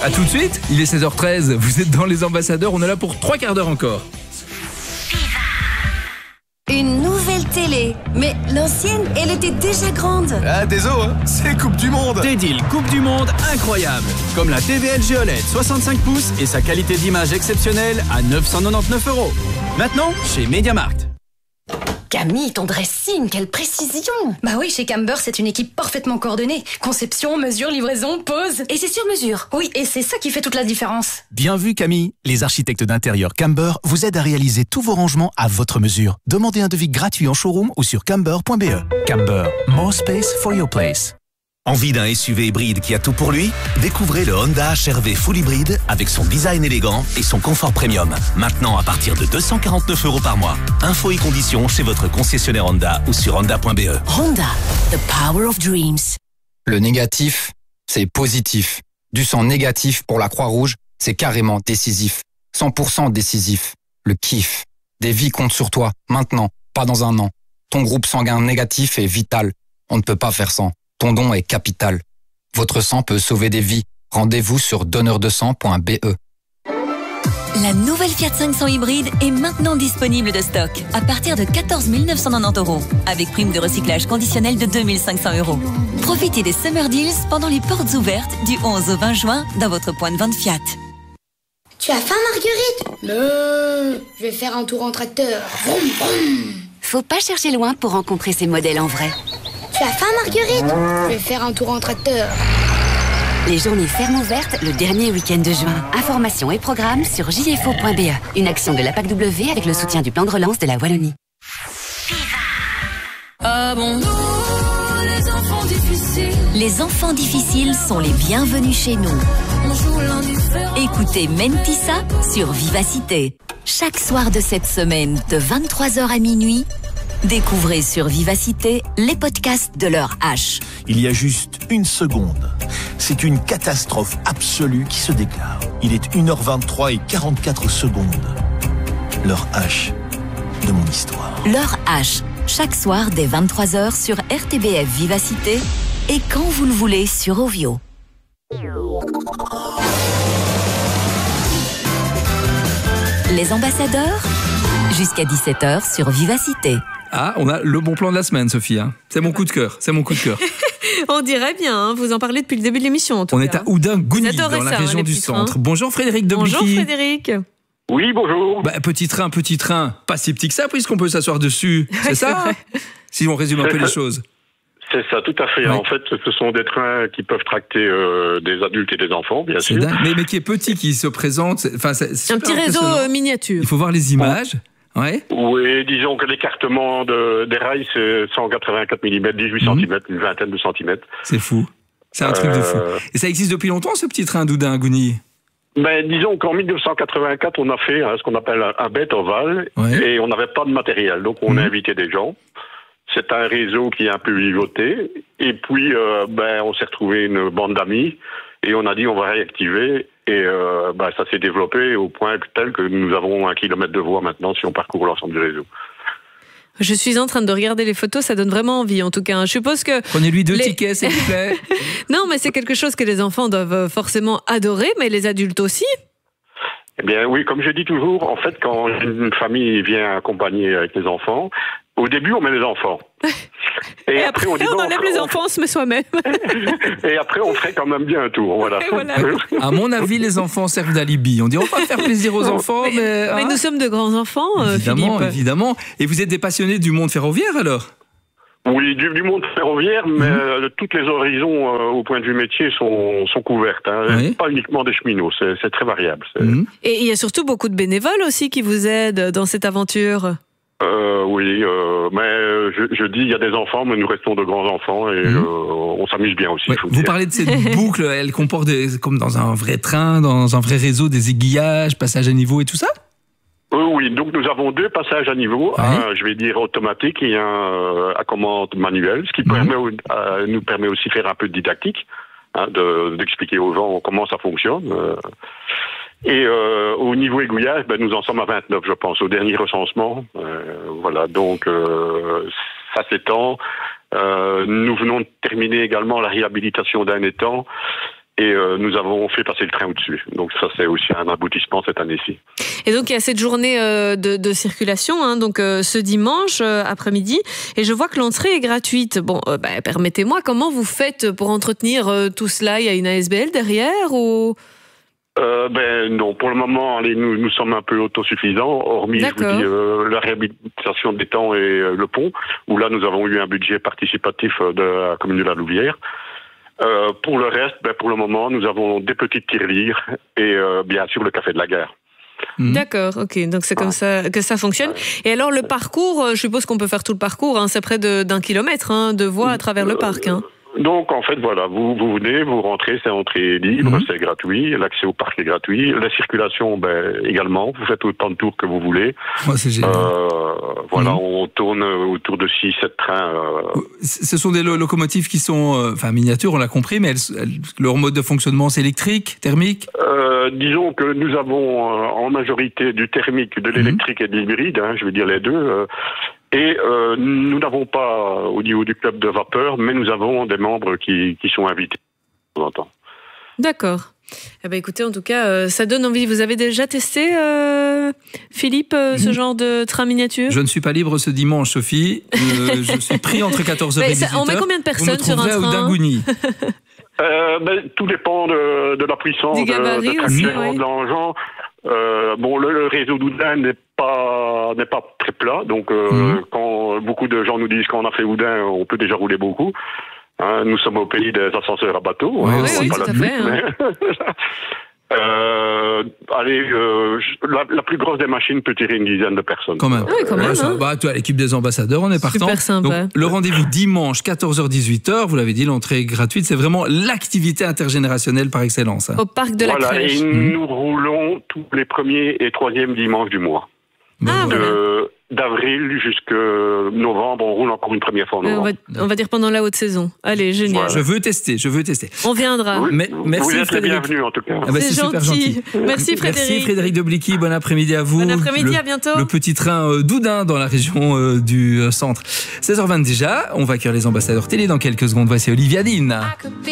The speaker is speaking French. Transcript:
À tout de suite, il est 16h13, vous êtes dans Les Ambassadeurs, on est là pour 3 quarts d'heure encore. Une nouvelle télé, mais l'ancienne, elle était déjà grande. Ah, désolé, hein, c'est Coupe du Monde. Des deals Coupe du Monde incroyables, comme la TV LG OLED 65 pouces et sa qualité d'image exceptionnelle à 999 €. Maintenant, chez MediaMarkt. Camille, ton dressing, quelle précision! Bah oui, chez Camber, c'est une équipe parfaitement coordonnée. Conception, mesure, livraison, pose. Et c'est sur mesure. Oui, et c'est ça qui fait toute la différence. Bien vu Camille, les architectes d'intérieur Camber vous aident à réaliser tous vos rangements à votre mesure. Demandez un devis gratuit en showroom ou sur camber.be. Camber, more space for your place. Envie d'un SUV hybride qui a tout pour lui? Découvrez le Honda HR-V Full Hybride avec son design élégant et son confort premium. Maintenant à partir de 249 € par mois. Infos et conditions chez votre concessionnaire Honda ou sur honda.be. Honda, the power of dreams. Le négatif, c'est positif. Du sang négatif pour la Croix-Rouge, c'est carrément décisif. 100% décisif. Le kiff. Des vies comptent sur toi, maintenant, pas dans un an. Ton groupe sanguin négatif est vital. On ne peut pas faire sans. Ton don est capital. Votre sang peut sauver des vies. Rendez-vous sur donneurdesang.be. La nouvelle Fiat 500 hybride est maintenant disponible de stock à partir de 14 990 €, avec prime de recyclage conditionnelle de 2 500 €. Profitez des Summer Deals pendant les portes ouvertes du 11 au 20 juin dans votre point de vente Fiat. Tu as faim, Marguerite? Non, je vais faire un tour en tracteur. Vroom, vroom. Faut pas chercher loin pour rencontrer ces modèles en vrai. Tu as faim, Marguerite? Je vais faire un tour en tracteur. Les journées fermes ouvertes le dernier week-end de juin. Informations et programmes sur jfo.be. Une action de la PAC-W avec le soutien du plan de relance de la Wallonie. Ah bon? Les enfants difficiles sont les bienvenus chez nous. Écoutez Mentissa sur Vivacité. Chaque soir de cette semaine, de 23h à minuit, découvrez sur Vivacité les podcasts de l'heure H. Il y a juste une seconde. C'est une catastrophe absolue qui se déclare. Il est 1h23 et 44 secondes. L'heure H de mon histoire. L'heure H, chaque soir dès 23h sur RTBF Vivacité et quand vous le voulez sur Ovio. Les ambassadeurs, jusqu'à 17h sur Vivacité. Ah, on a le bon plan de la semaine, Sophie. Hein. C'est mon coup de cœur. On dirait bien, hein, vous en parlez depuis le début de l'émission. En tout on cas. est à Oudin-Gouni, dans la région du centre. Bonjour Frédéric Deblicky. Bonjour Frédéric. Oui, bonjour. Petit train, pas si petit que ça, puisqu'on peut s'asseoir dessus. C'est ça hein si on résume un peu les choses. C'est ça, tout à fait. Oui. En fait, ce sont des trains qui peuvent tracter des adultes et des enfants, bien sûr. Mais qui est petit, qui se présente. C'est un petit réseau miniature. Il faut voir les images. Ouais. Oui, disons que l'écartement des rails, c'est 184 mm, 18 cm, une vingtaine de centimètres. C'est fou. C'est un truc de fou. Et ça existe depuis longtemps, ce petit train d'Oudin-Gouni? Disons qu'en 1984, on a fait ce qu'on appelle un bête ovale, et on n'avait pas de matériel. Donc, on a invité des gens. C'est un réseau qui est un peu vivoté. Et puis, on s'est retrouvé une bande d'amis, et on a dit on va réactiver. Et ça s'est développé au point tel que nous avons 1 kilomètre de voie maintenant si on parcourt l'ensemble du réseau. Je suis en train de regarder les photos, ça donne vraiment envie en tout cas. Je suppose que... Prenez-lui 2 tickets s'il vous plaît. Non, mais c'est quelque chose que les enfants doivent forcément adorer, mais les adultes aussi. Eh bien oui, comme je dis toujours, en fait, quand une famille vient accompagner avec les enfants, au début on met les enfants. Et après on enlève les enfants, on se met soi-même. Et après on ferait quand même bien un tour, voilà. À mon avis, les enfants servent d'alibi. On dit on va faire plaisir aux enfants, mais nous sommes de grands enfants, Évidemment. Et vous êtes des passionnés du monde ferroviaire alors? Oui, du monde ferroviaire, mais toutes les horizons au point de vue métier sont couvertes. Hein. Pas uniquement des cheminots, c'est très variable. Et il y a surtout beaucoup de bénévoles aussi qui vous aident dans cette aventure. Oui, mais je dis il y a des enfants, mais nous restons de grands enfants et on s'amuse bien aussi. Vous parlez de cette boucle, elle comporte comme dans un vrai train, dans un vrai réseau, des aiguillages, passages à niveau et tout ça? Oui, donc nous avon 2 passages à niveau, un, je vais dire automatique et un à commande manuelle, ce qui nous permet aussi de faire un peu de didactique, d'expliquer aux gens comment ça fonctionne. Et au niveau aiguillage, nous en sommes à 29, je pense, au dernier recensement. Voilà, donc ça s'étend. Nous venons de terminer également la réhabilitation d'un étang. Et nous avons fait passer le train au-dessus. Donc ça, c'est aussi un aboutissement cette année-ci. Et donc il y a cette journée de circulation, hein, donc ce dimanche après-midi, et je vois que l'entrée est gratuite. Bon, permettez-moi, comment vous faites pour entretenir tout cela? Il y a une ASBL derrière ou... Non, pour le moment, nous sommes un peu autosuffisants, hormis, je vous dis, la réhabilitation des temps et le pont, où là nous avons eu un budget participatif de la commune de la Louvière. Pour le reste, pour le moment, nous avons des petites tirelires et bien sûr le café de la gare. D'accord, ok, donc c'est comme ça que ça fonctionne. Et alors le parcours, je suppose qu'on peut faire tout le parcours, hein, c'est près d'1 kilomètre de voie à travers le parc. Hein. Donc en fait voilà, vous venez, vous rentrez, c'est entrée libre, c'est gratuit, l'accès au parc est gratuit, la circulation également, vous faites autant de tours que vous voulez. C'est génial. Voilà, on tourne autour de 6-7 trains. Ce sont des locomotives qui sont miniatures, on l'a compris, mais leur mode de fonctionnement c'est électrique, thermique? Disons que nous avons en majorité du thermique, de l'électrique et de l'hybride, je veux dire les deux. Et nous n'avons pas, au niveau du club de vapeur, mais nous avons des membres qui sont invités de temps en temps. D'accord. Eh ben, écoutez, en tout cas, ça donne envie. Vous avez déjà testé, Philippe, ce genre de train miniature? Je ne suis pas libre ce dimanche, Sophie. Je suis pris entre 14h et 18h. On met combien de personnes sur un train? Vous me trouverez au Dingouni. Tout dépend de la puissance, du gabarit aussi, de l'engin. Le réseau d'Oudin n'est pas très plat, donc quand beaucoup de gens nous disent qu'on a fait Oudin, on peut déjà rouler beaucoup. Nous sommes au pays des ascenseurs à bateau. Oui, tout à fait. La plus grosse des machines peut tirer une dizaine de personnes. Quand même. Oui, quand même. Toi, l'équipe des ambassadeurs, on est partant. Super sympa. Donc, le rendez-vous dimanche, 14h-18h, vous l'avez dit, l'entrée est gratuite. C'est vraiment l'activité intergénérationnelle par excellence. Au parc de la Crèche. Et nous roulons tous les premiers et troisièmes dimanches du mois. D'avril jusqu'à novembre, on roule encore une première fois en novembre. On va dire pendant la haute saison. Allez, génial. Je veux tester. On viendra. Merci, vous êtes les bienvenus en tout cas. C'est gentil. Merci Frédéric. Merci Frédéric Deblicky, bon après-midi à vous. Bon après-midi, à bientôt. Le petit train d'Oudin dans la région du centre. 16h20 déjà, on va accueillir les ambassadeurs télé dans quelques secondes. Voici Olivia Dean.